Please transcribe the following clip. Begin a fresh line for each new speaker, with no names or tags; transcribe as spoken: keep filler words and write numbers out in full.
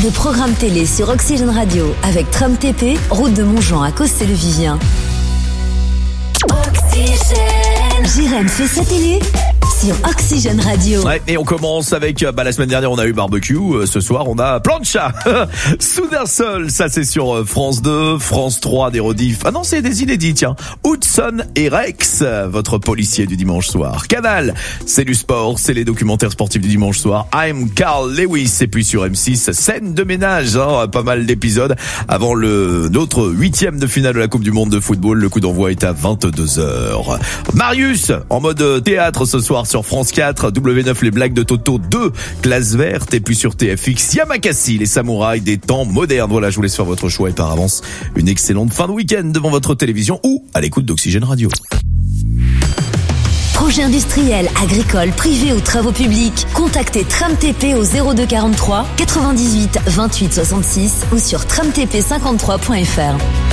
Le programme télé sur Oxygène Radio avec Tram T P, route de Montjean à Cossé-le-Vivien. Oxygène. Jérém fait sa télé sur Oxygène Radio.
Ouais, et on commence avec, bah, la semaine dernière on a eu barbecue, euh, ce soir on a plancha. Soudain Seul, ça c'est sur euh, France deux, France trois des rediffs. Ah non, c'est des inédits, tiens. Hudson et Rex, votre policier du dimanche soir. Canal, c'est du sport, c'est les documentaires sportifs du dimanche soir. I'm Carl Lewis, et puis sur M six, scène de ménage, hein, pas mal d'épisodes avant le notre huitième de finale de la Coupe du Monde de football. Le coup d'envoi est à vingt-deux heures. Marius, en mode théâtre ce soir sur France quatre, W neuf les blagues de Toto deux, classe verte, et puis sur T F X, Yamakasi, les samouraïs des temps modernes. Voilà, je vous laisse faire votre choix et par avance, une excellente fin de week-end devant votre télévision ou à l'écoute d'Oxygène Radio.
Projet industriel, agricole, privé ou travaux publics, contactez Tram T P au zéro deux quarante-trois quatre-vingt-dix-huit vingt-huit soixante-six ou sur tram t p cinquante-trois point f r.